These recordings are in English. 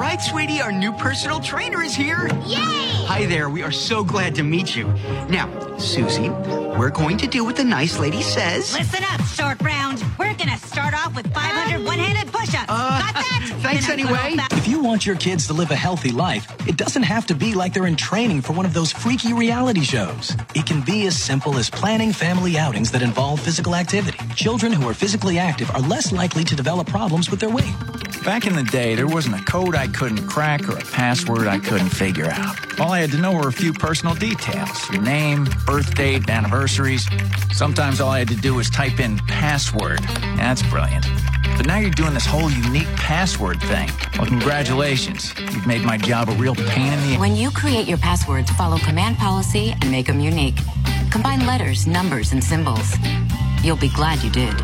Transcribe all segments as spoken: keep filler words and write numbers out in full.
right, sweetie. Our new personal trainer is here. Yay! Hi there. We are so glad to meet you. Now, Susie, we're going to do what the nice lady says. Listen up, short round. We're going to start off with five hundred one-handed push-ups. Uh, Got that? Thanks anyway. If you want your kids to live a healthy life, it doesn't have to be like they're in training for one of those freaky reality shows. It can be as simple as planning family outings that involve physical activity. Children who are physically active are less likely to develop problems with their weight. Back in the day, there wasn't a code I couldn't crack or a password I couldn't figure out. All I had to know were a few personal details. Your name, birth date, anniversaries. Sometimes all I had to do was type in password. That's brilliant. But now you're doing this whole unique password thing. Well, congratulations. You've made my job a real pain in the... When you create your passwords, follow command policy and make them unique. Combine letters, numbers, and symbols. You'll be glad you did.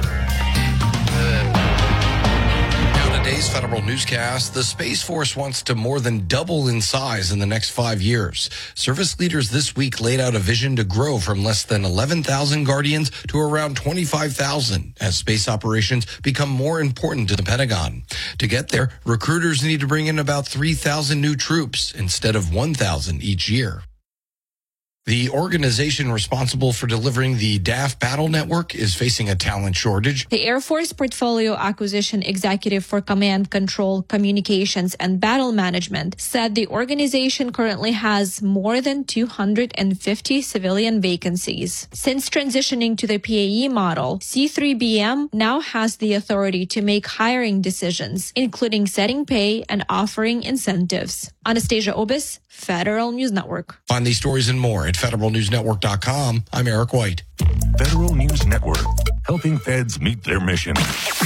Today's Federal Newscast, the Space Force wants to more than double in size in the next five years. Service leaders this week laid out a vision to grow from less than eleven thousand Guardians to around twenty-five thousand as space operations become more important to the Pentagon. To get there, recruiters need to bring in about three thousand new troops instead of one thousand each year. The organization responsible for delivering the D A F Battle Network is facing a talent shortage. The Air Force Portfolio Acquisition Executive for Command, Control, Communications, and Battle Management said the organization currently has more than two hundred fifty civilian vacancies. Since transitioning to the P A E model, C three B M now has the authority to make hiring decisions, including setting pay and offering incentives. Anastasia Obis, Federal News Network. Find these stories and more at federal news network dot com. I'm Eric White. Federal News Network, helping feds meet their mission.